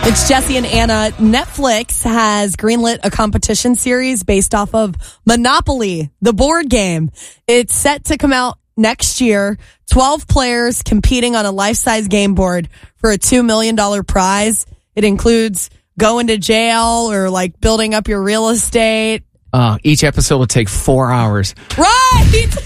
It's Jesse and Anna. Netflix has greenlit a competition series based off of Monopoly, the board game. It's set to come out next year. 12 players competing on a life-size game board for a $2 million prize. It includes going to jail or like building up your real estate. Each episode will take 4 hours. Right!